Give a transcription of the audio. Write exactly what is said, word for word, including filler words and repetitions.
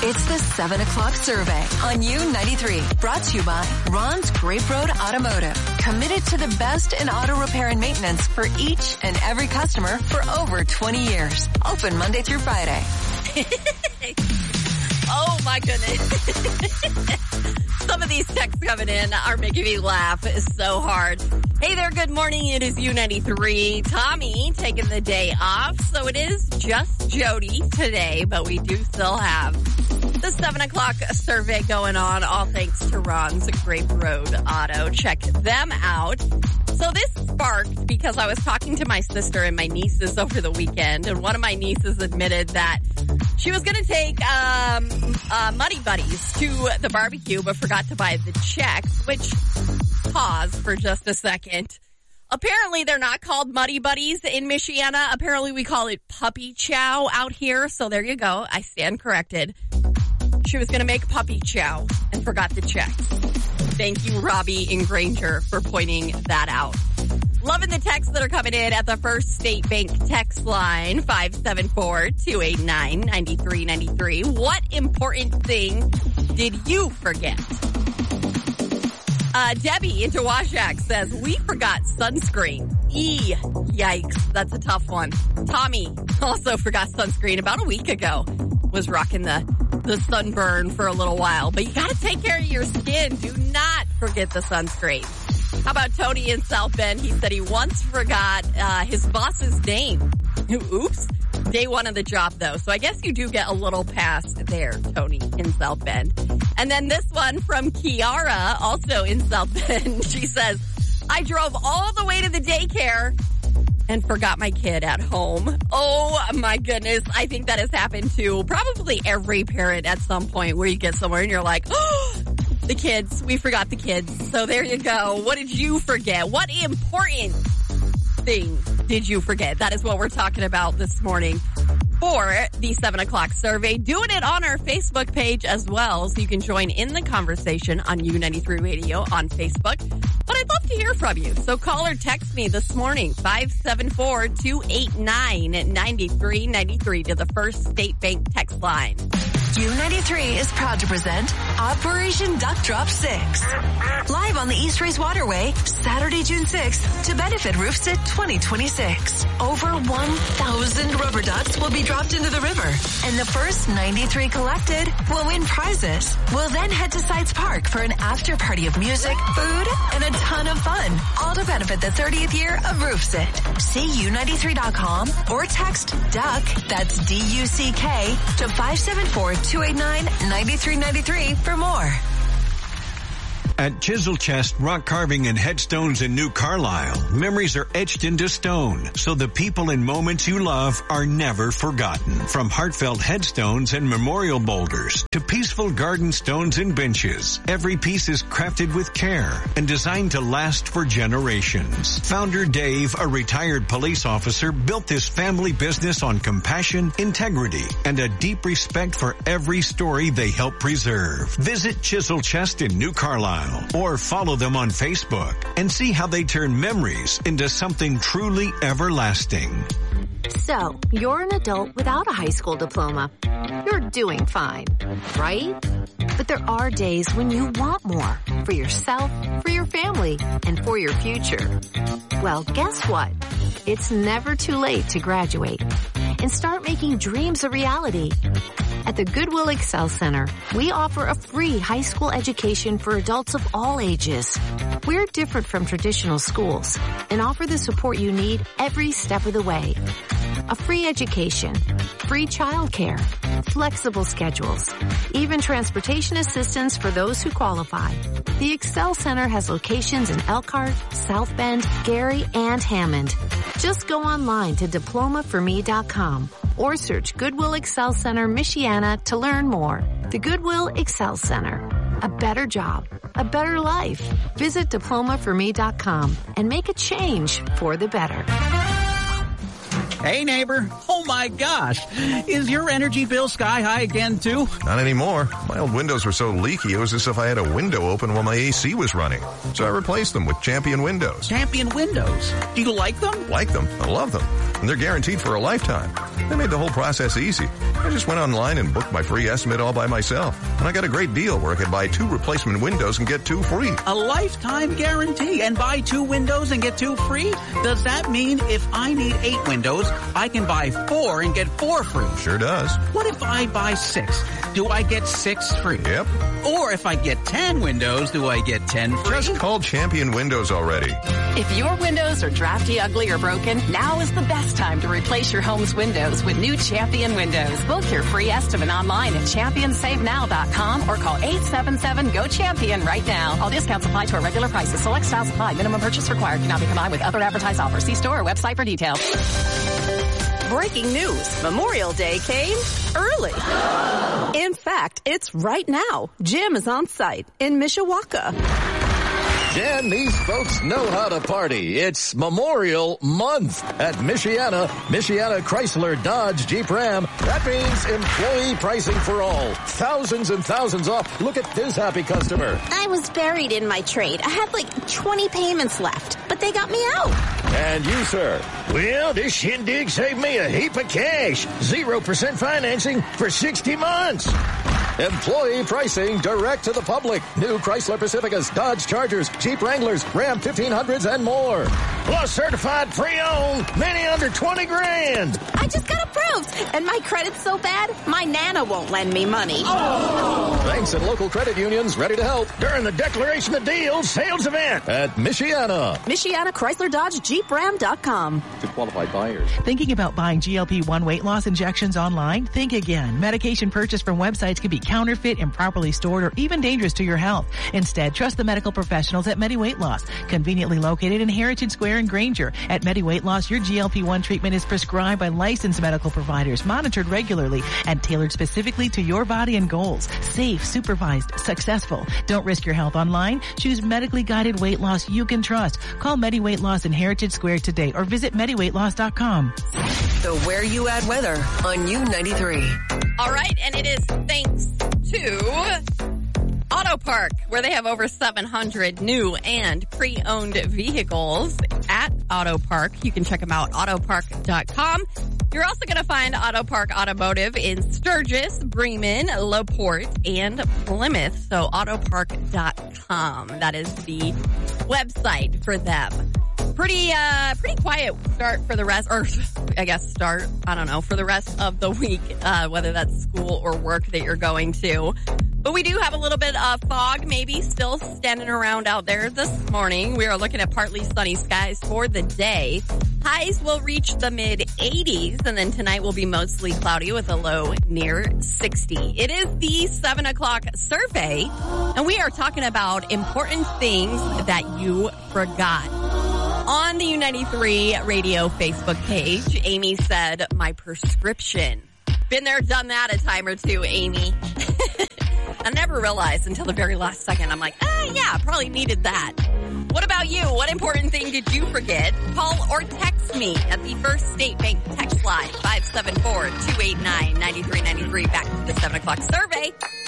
It's the seven o'clock survey on U ninety-three. Brought to you by Ron's Grape Road Automotive. Committed to the best in auto repair and maintenance for each and every customer for over twenty years. Open Monday through Friday. Oh, my goodness. Some of these texts coming in are making me laugh so hard. Hey there, good morning. It is U ninety-three. Tommy taking the day off, so it is just Jody today, but we do still have the seven o'clock survey going on, all thanks to Ron's Grape Road Auto. Check them out. So this sparked because I was talking to my sister and my nieces over the weekend, and one of my nieces admitted that she was going to take um, uh, Muddy Buddies to the barbecue, but forgot to buy the checks, which, pause for just a second. Apparently, they're not called Muddy Buddies in Michiana. Apparently, we call it puppy chow out here. So there you go. I stand corrected. She was going to make puppy chow and forgot the checks. Thank you, Robbie and Granger, for pointing that out. Loving the texts that are coming in at the First State Bank text line, five seven four, two eight nine, nine three nine three. What important thing did you forget? Uh, Debbie in Tawashak says, we forgot sunscreen. E, yikes, that's a tough one. Tommy also forgot sunscreen about a week ago. Was rocking the, the sunburn for a little while. But you gotta take care of your skin. Do not forget the sunscreen. How about Tony in South Bend? He said he once forgot uh, his boss's name. Oops. Day one of the job, though. So I guess you do get a little pass there, Tony in South Bend. And then this one from Kiara, also in South Bend. She says, I drove all the way to the daycare and forgot my kid at home. Oh, my goodness. I think that has happened to probably every parent at some point where you get somewhere and you're like, oh, the kids, we forgot the kids. So there you go. What did you forget? What important thing did you forget? That is what we're talking about this morning for the seven o'clock survey. Doing it on our Facebook page as well, so you can join in the conversation on U ninety-three Radio on Facebook. But I'd love to hear from you. So call or text me this morning, five seven four, two eight nine, nine three nine three to the First State Bank text line. U ninety-three is proud to present Operation Duck Drop six. Live on the East Race Waterway, Saturday, June sixth, to benefit RoofSit twenty twenty-six. Over one thousand rubber ducks will be dropped into the river, and the first ninety-three collected will win prizes. We'll then head to Sites Park for an after party of music, food, and a ton of fun, all to benefit the thirtieth year of RoofSit. See U ninety-three dot com or text DUCK, that's D U C K, to five seven four, two eight nine, nine three nine three for more. At Chisel Chest Rock Carving and Headstones in New Carlisle, memories are etched into stone, so the people and moments you love are never forgotten. From heartfelt headstones and memorial boulders to peaceful garden stones and benches, every piece is crafted with care and designed to last for generations. Founder Dave, a retired police officer, built this family business on compassion, integrity, and a deep respect for every story they help preserve. Visit Chisel Chest in New Carlisle, or follow them on Facebook and see how they turn memories into something truly everlasting. So, you're an adult without a high school diploma. You're doing fine, right? But there are days when you want more for yourself, for your family, and for your future. Well, guess what? It's never too late to graduate and start making dreams a reality. At the Goodwill Excel Center, we offer a free high school education for adults of all ages. We're different from traditional schools and offer the support you need every step of the way. A free education, free childcare, flexible schedules, even transportation assistance for those who qualify. The Excel Center has locations in Elkhart, South Bend, Gary, and Hammond. Just go online to diploma for me dot com or search Goodwill Excel Center Michiana to learn more. The Goodwill Excel Center. A better job, a better life. Visit diploma for me dot com and make a change for the better. Hey, neighbor. Oh, my gosh. Is your energy bill sky high again, too? Not anymore. My old windows were so leaky, it was as if I had a window open while my A C was running. So I replaced them with Champion Windows. Champion Windows? Do you like them? Like them. I love them. And they're guaranteed for a lifetime. They made the whole process easy. I just went online and booked my free estimate all by myself. And I got a great deal where I could buy two replacement windows and get two free. A lifetime guarantee and buy two windows and get two free? Does that mean if I need eight windows, I can buy four and get four free? Sure does. What if I buy six? Do I get six free? Yep. Or if I get ten windows, do I get ten free? Just call Champion Windows already. If your windows are drafty, ugly, or broken, now is the best time to replace your home's windows with new Champion Windows. Book your free estimate online at champion save now dot com or call eight seven seven, G O CHAMPION right now. All discounts apply to our regular prices. Select styles apply. Minimum purchase required. Cannot be combined with other advertised offers. See store or website for details. Breaking news. Memorial Day came early. In fact, it's right now. Jim is on site in Mishawaka. Dan, these folks know how to party. It's Memorial Month at Michiana, Michiana Chrysler Dodge Jeep Ram. That means employee pricing for all. Thousands and thousands off. Look at this happy customer. I was buried in my trade. I had like twenty payments left, but they got me out. And you, sir? Well, this shindig saved me a heap of cash. Zero percent financing for sixty months. Employee pricing direct to the public. New Chrysler Pacificas, Dodge Chargers, Jeep Wranglers, Ram fifteen hundreds, and more. Plus certified pre-owned, many under twenty grand. I just got approved, and my credit's so bad, my Nana won't lend me money. Oh. Banks and local credit unions ready to help during the Declaration of Deals sales event at Michiana. Michiana Chrysler Dodge Jeep Ram dot com. To qualified buyers. Thinking about buying G L P one weight loss injections online? Think again. Medication purchased from websites can be counterfeit, improperly stored, or even dangerous to your health. Instead, trust the medical professionals at Medi Weight Loss, conveniently located in Heritage Square in Granger. At Medi Weight Loss, your G L P one treatment is prescribed by licensed medical providers, monitored regularly, and tailored specifically to your body and goals. Safe, supervised, successful. Don't risk your health online. Choose medically guided weight loss you can trust. Call Medi Weight Loss in Heritage Square today or visit medi weight loss dot com. The Where You At weather on U ninety-three. All right, and it is thanks to Auto Park, where they have over seven hundred new and pre-owned vehicles at Auto Park. You can check them out, auto park dot com. You're also going to find Auto Park Automotive in Sturgis, Bremen, LaPorte, and Plymouth. So auto park dot com. That is the website for them. Pretty, uh, pretty quiet start for the rest, or I guess start, I don't know, for the rest of the week, uh, whether that's school or work that you're going to. But we do have a little bit of fog maybe still standing around out there this morning. We are looking at partly sunny skies for the day. Highs will reach the mid eighties, and then tonight will be mostly cloudy with a low near sixty. It is the seven o'clock survey, and we are talking about important things that you forgot. On the U ninety-three radio Facebook page, Amy said, my prescription. Been there, done that a time or two, Amy. I never realized until the very last second. I'm like, ah, yeah, probably needed that. What about you? What important thing did you forget? Call or text me at the First State Bank text line, five seven four, two eight nine, nine three nine three. Back to the seven o'clock survey.